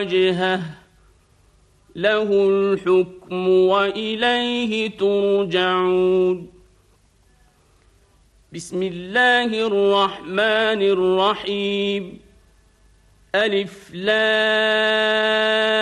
وجهه له الحكم وإليه ترجعون بسم الله الرحمن الرحيم ألف لام